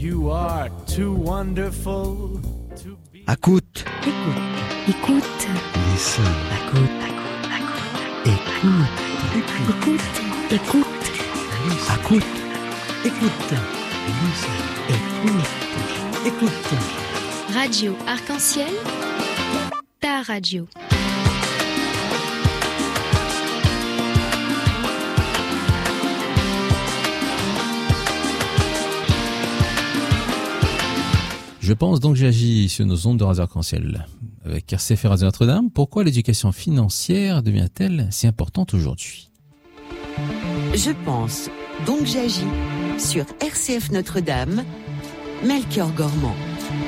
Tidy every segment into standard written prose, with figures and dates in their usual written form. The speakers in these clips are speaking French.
You are too wonderful to be... Écoute. Écoute. Listen. Écoute. Écoute. Radio Arc-en-Ciel, ta radio. Je pense donc j'agis sur nos ondes de Radio Arc-en-Ciel. Avec RCF et Radio Notre-Dame, pourquoi l'éducation financière devient-elle si importante aujourd'hui ? Je pense donc j'agis sur RCF Notre-Dame, Melchior Gormand.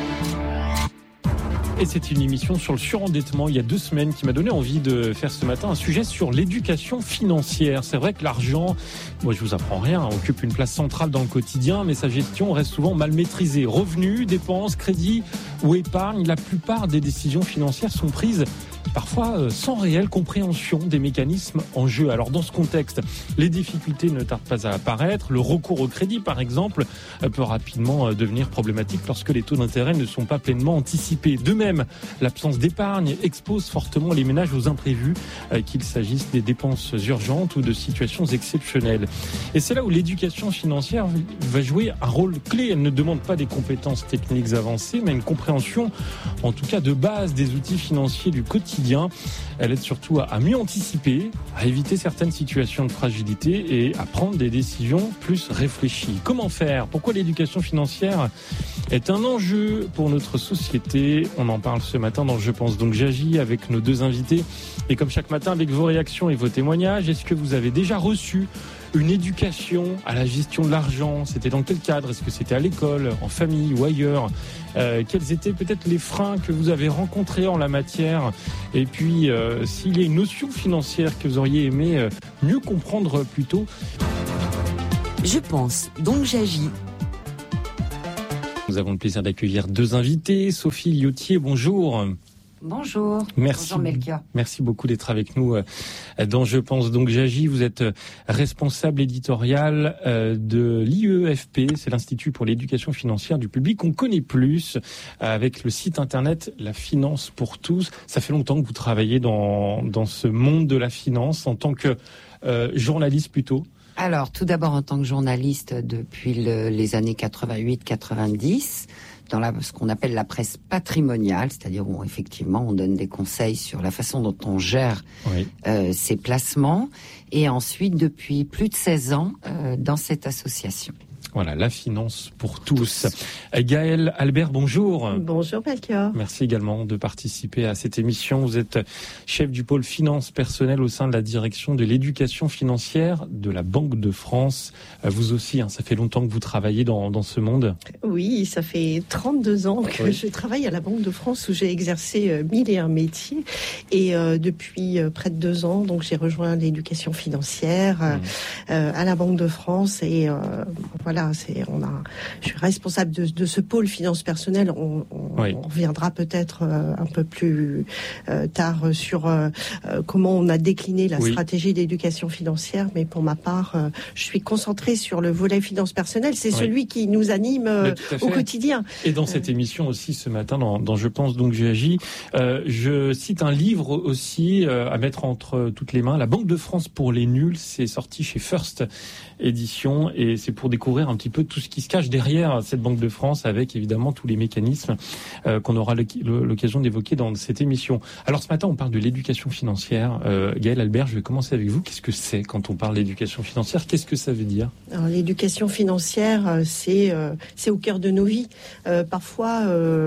Et c'est une émission sur le surendettement il y a 2 semaines qui m'a donné envie de faire ce matin un sujet sur l'éducation financière. C'est vrai que l'argent, moi je vous apprends rien, occupe une place centrale dans le quotidien, mais sa gestion reste souvent mal maîtrisée. Revenus, dépenses, crédits ou épargne, la plupart des décisions financières sont prises parfois sans réelle compréhension des mécanismes en jeu. Alors dans ce contexte, les difficultés ne tardent pas à apparaître. Le recours au crédit, par exemple, peut rapidement devenir problématique lorsque les taux d'intérêt ne sont pas pleinement anticipés. De même, l'absence d'épargne expose fortement les ménages aux imprévus, qu'il s'agisse des dépenses urgentes ou de situations exceptionnelles. Et c'est là où l'éducation financière va jouer un rôle clé. Elle ne demande pas des compétences techniques avancées, mais une compréhension, en tout cas de base, des outils financiers du quotidien. Elle aide surtout à mieux anticiper, à éviter certaines situations de fragilité et à prendre des décisions plus réfléchies. Comment faire ? Pourquoi l'éducation financière est un enjeu pour notre société ? On en parle ce matin dans Je pense donc j'agis avec nos 2 invités. Et comme chaque matin, avec vos réactions et vos témoignages, est-ce que vous avez déjà reçu une éducation à la gestion de l'argent? C'était dans quel cadre? Est-ce que c'était à l'école, en famille ou ailleurs? Quels étaient peut-être les freins que vous avez rencontrés en la matière? Et puis, s'il y a une notion financière que vous auriez aimé mieux comprendre plus tôt? Je pense donc j'agis. Nous avons le plaisir d'accueillir 2 invités. Sophie Liotier, bonjour. Bonjour. Merci. Bonjour Melchior. Merci beaucoup d'être avec nous dans Je pense donc j'agis. Vous êtes responsable éditorial de l'IEFP, c'est l'Institut pour l'éducation financière du public. On connaît plus avec le site internet La Finance pour tous. Ça fait longtemps que vous travaillez dans ce monde de la finance en tant que journaliste plutôt. Alors, tout d'abord en tant que journaliste depuis les années 88-90, dans ce qu'on appelle la presse patrimoniale, c'est-à-dire où effectivement on donne des conseils sur la façon dont on gère ses placements, et ensuite depuis plus de 16 ans dans cette association. Voilà, La Finance pour tous. Gaëlle Albert, bonjour. Bonjour Melchior. Merci également de participer à cette émission. Vous êtes chef du pôle finance personnelle au sein de la direction de l'éducation financière de la Banque de France. Vous aussi, ça fait longtemps que vous travaillez dans ce monde. Oui, ça fait 32 ans que je travaille à la Banque de France où j'ai exercé 1001 métiers. Et depuis près de 2 ans, donc j'ai rejoint l'éducation financière à la Banque de France. Et voilà, je suis responsable de ce pôle finance personnelle. On reviendra peut-être un peu plus tard sur comment on a décliné la stratégie d'éducation financière. Mais pour ma part, je suis concentrée sur le volet finance personnelle. C'est celui qui nous anime au quotidien. Et dans cette émission aussi ce matin, dans Je pense donc j'agis, je cite un livre aussi à mettre entre toutes les mains. La Banque de France pour les nuls, c'est sorti chez First Édition et c'est pour découvrir un petit peu tout ce qui se cache derrière cette Banque de France avec évidemment tous les mécanismes qu'on aura l'occasion d'évoquer dans cette émission. Alors ce matin on parle de l'éducation financière. Gaëlle Albert, je vais commencer avec vous. Qu'est-ce que c'est quand on parle d'éducation financière? Qu'est-ce que ça veut dire? Alors l'éducation financière, c'est au cœur de nos vies. Parfois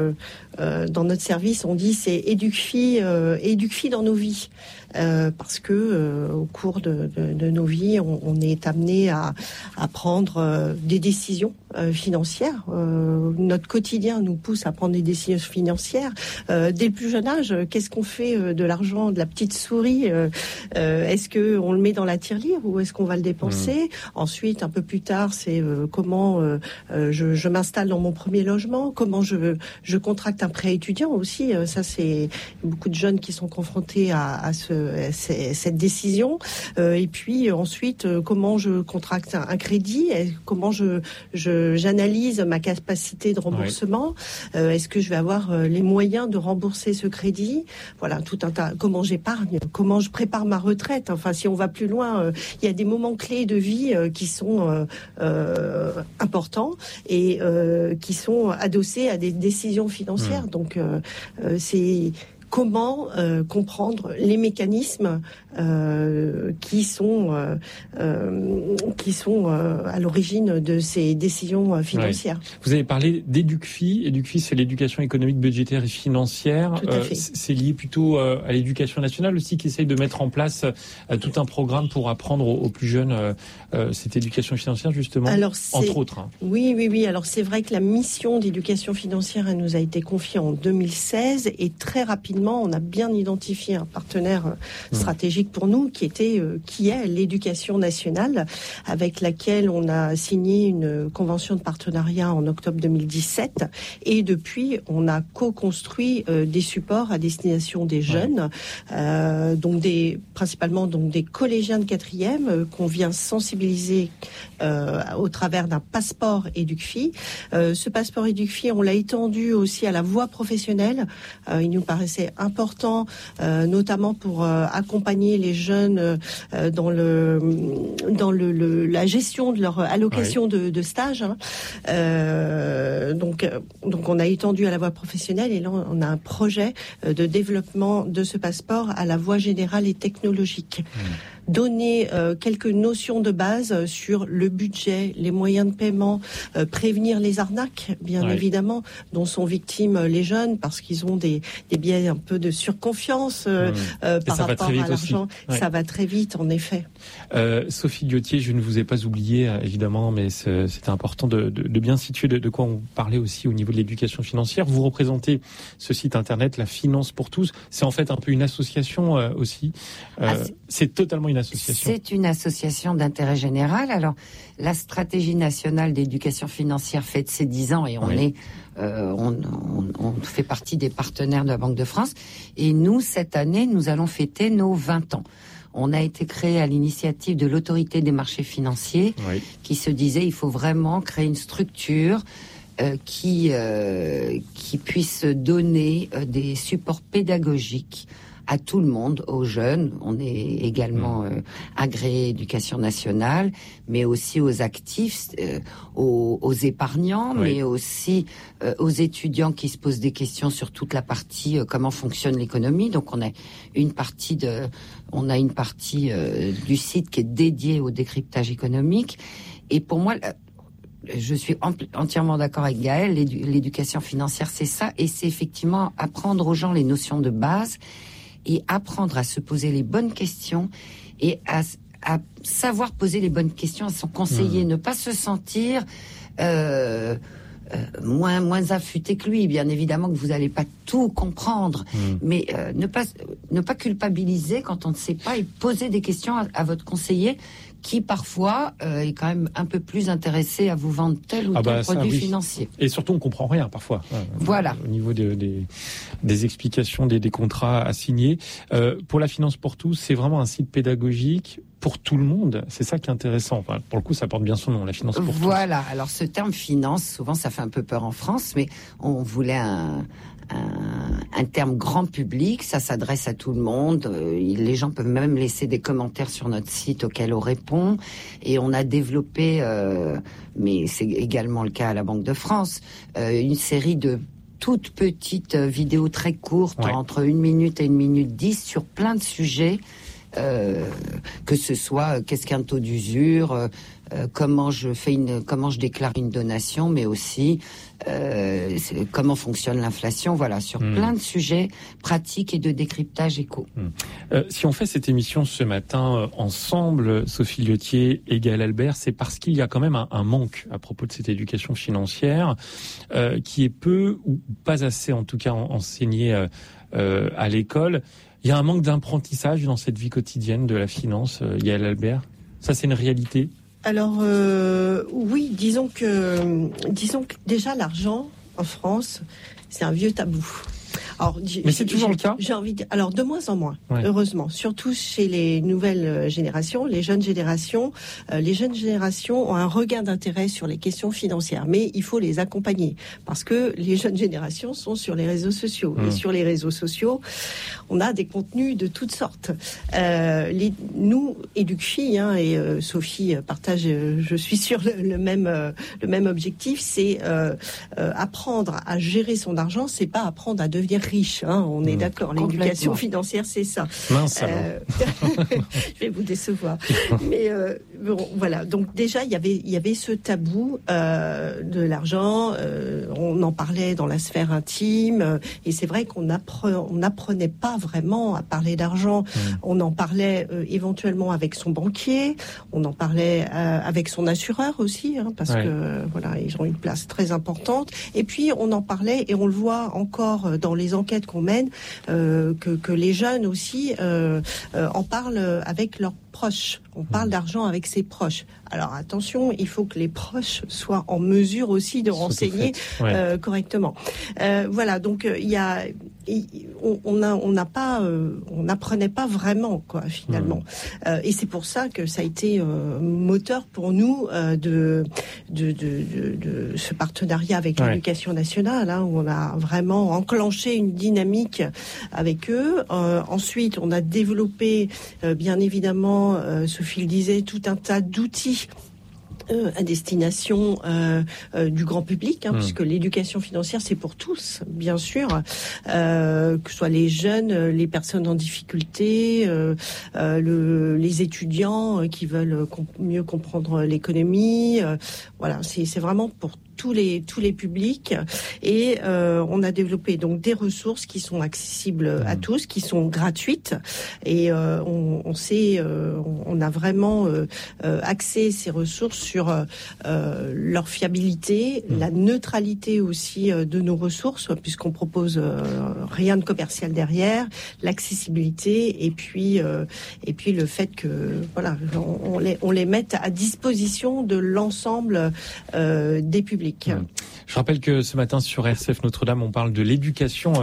dans notre service on dit c'est éduque-fille dans nos vies. Parce que au cours de nos vies, on est amené à prendre des décisions financières. Notre quotidien nous pousse à prendre des décisions financières. Dès le plus jeune âge, qu'est-ce qu'on fait de l'argent, de la petite souris? Est-ce que on le met dans la tirelire ou est-ce qu'on va le dépenser? Ensuite, un peu plus tard, c'est comment je m'installe dans mon premier logement, comment je contracte un prêt étudiant aussi. Ça, c'est beaucoup de jeunes qui sont confrontés à ce cette décision. Et puis ensuite, comment je contracte un crédit, comment j'analyse ma capacité de remboursement. Est-ce que je vais avoir les moyens de rembourser ce crédit? Voilà, tout un tas. Comment j'épargne, comment je prépare ma retraite. Enfin, si on va plus loin, il y a des moments clés de vie qui sont importants et qui sont adossés à des décisions financières. Donc, c'est comment comprendre les mécanismes qui sont à l'origine de ces décisions financières. Ouais. Vous avez parlé d'EducFi. EducFi, c'est l'éducation économique, budgétaire et financière. Tout à fait. C'est lié plutôt à l'éducation nationale aussi, qui essaye de mettre en place tout un programme pour apprendre aux plus jeunes cette éducation financière, justement, entre autres. Hein. Oui. Alors, c'est vrai que la mission d'éducation financière, elle nous a été confiée en 2016 et très rapidement, on a bien identifié un partenaire stratégique pour nous qui est l'éducation nationale, avec laquelle on a signé une convention de partenariat en octobre 2017 et depuis on a co-construit des supports à destination des jeunes, principalement des collégiens de 4e qu'on vient sensibiliser au travers d'un passeport EducFi. Ce passeport EducFi, on l'a étendu aussi à la voie professionnelle. Il nous paraissait important, notamment pour accompagner les jeunes dans la gestion de leur allocation de stage. Donc on a étendu à la voie professionnelle et là on a un projet de développement de ce passeport à la voie générale et technologique. Donner quelques notions de base sur le budget, les moyens de paiement, prévenir les arnaques, bien évidemment, dont sont victimes les jeunes parce qu'ils ont des biais un peu de surconfiance par rapport à l'argent. Ça va très vite, en effet. Sophie Liotier, je ne vous ai pas oublié, évidemment, mais c'était important de bien situer de quoi on parlait aussi au niveau de l'éducation financière. Vous représentez ce site internet, La Finance pour tous. C'est en fait un peu une association aussi. C'est totalement une association. C'est une association d'intérêt général. Alors, la stratégie nationale d'éducation financière fête ses 10 ans et on fait partie des partenaires de la Banque de France. Et nous, cette année, nous allons fêter nos 20 ans. On a été créé à l'initiative de l'autorité des marchés financiers qui se disait il faut vraiment créer une structure qui puisse donner des supports pédagogiques à tout le monde, aux jeunes. On est également agréé éducation nationale, mais aussi aux actifs, aux épargnants, mais aussi aux étudiants qui se posent des questions sur toute la partie comment fonctionne l'économie. Donc on a une partie du site qui est dédiée au décryptage économique. Et pour moi, je suis entièrement d'accord avec Gaëlle, l'éducation financière c'est ça, et c'est effectivement apprendre aux gens les notions de base et apprendre à se poser les bonnes questions et à savoir poser les bonnes questions à son conseiller, ne pas se sentir moins affûté que lui. Bien évidemment que vous n'allez pas tout comprendre, mais ne pas culpabiliser quand on ne sait pas et poser des questions à votre conseiller qui parfois est quand même un peu plus intéressé à vous vendre tel ou tel produit financier. Et surtout, on comprend rien parfois. Voilà. Au niveau des explications, des contrats à signer. Pour La Finance pour tous, c'est vraiment un site pédagogique pour tout le monde. C'est ça qui est intéressant. Enfin, pour le coup, ça porte bien son nom, La Finance pour tous. Voilà. Alors, ce terme finance, souvent, ça fait un peu peur en France, mais on voulait un terme grand public, ça s'adresse à tout le monde. Les gens peuvent même laisser des commentaires sur notre site auxquels on répond. Et on a développé, mais c'est également le cas à la Banque de France, une série de toutes petites vidéos très courtes, entre 1 minute et 1 minute 10, sur plein de sujets. Que ce soit qu'est-ce qu'un taux d'usure, comment je déclare une donation, mais aussi comment fonctionne l'inflation, voilà, sur plein de sujets pratiques et de décryptage éco. Si on fait cette émission ce matin ensemble, Sophie Liotier et Gaëlle Albert, c'est parce qu'il y a quand même un manque à propos de cette éducation financière qui est peu ou pas assez, en tout cas, enseignée à l'école. Il y a un manque d'apprentissage dans cette vie quotidienne de la finance, Gaëlle Albert. Ça, c'est une réalité? Alors, oui, disons que déjà l'argent en France, c'est un vieux tabou. Alors, mais c'est toujours le cas. J'ai envie alors de moins en moins, ouais. Heureusement, surtout chez les nouvelles générations, les jeunes générations. Les jeunes générations ont un regain d'intérêt sur les questions financières, mais il faut les accompagner parce que les jeunes générations sont sur les réseaux sociaux. Et sur les réseaux sociaux, on a des contenus de toutes sortes. Nous, Educfi, et Sophie partage, je suis sûre, le même objectif, c'est apprendre à gérer son argent, c'est pas apprendre à devenir riche. On est d'accord. L'éducation financière, c'est ça. Mince, je vais vous décevoir. Mais bon, voilà. Donc déjà, il y avait ce tabou de l'argent. On en parlait dans la sphère intime, et c'est vrai qu'on n'apprenait pas vraiment à parler d'argent. On en parlait éventuellement avec son banquier. On en parlait avec son assureur aussi, parce que voilà, ils ont une place très importante. Et puis on en parlait, et on le voit encore dans les enquêtes qu'on mène, que les jeunes aussi en parlent avec leurs proches. On parle d'argent avec ses proches. Alors attention, il faut que les proches soient en mesure aussi de renseigner correctement. Voilà, donc on n'apprenait pas vraiment, quoi, finalement. Et c'est pour ça que ça a été moteur pour nous de ce partenariat avec l'Éducation nationale, où on a vraiment enclenché une dynamique avec eux. Ensuite, on a développé, bien évidemment, Sophie le disait, tout un tas d'outils à destination du grand public, puisque l'éducation financière, c'est pour tous, bien sûr, que ce soit les jeunes, les personnes en difficulté, les étudiants qui veulent mieux comprendre l'économie. Voilà, c'est vraiment pour tous les publics, et on a développé donc des ressources qui sont accessibles à tous, qui sont gratuites, et on a vraiment axé ces ressources sur leur fiabilité, la neutralité aussi de nos ressources, puisqu'on propose rien de commercial derrière, l'accessibilité, et puis le fait que voilà, on les mette à disposition de l'ensemble des publics. Je rappelle que ce matin sur RCF Notre-Dame, on parle de l'éducation